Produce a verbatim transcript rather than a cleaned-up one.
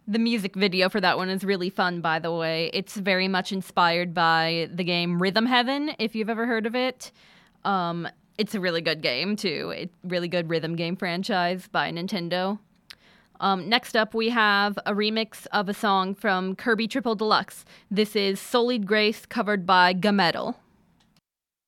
The music video for that one is really fun, by the way. It's very much inspired by the game Rhythm Heaven, if you've ever heard of it. Um, it's a really good game, too. It's a really good rhythm game franchise by Nintendo. Um, next up, we have a remix of a song from Kirby Triple Deluxe. This is Solid Grace, covered by Gametal.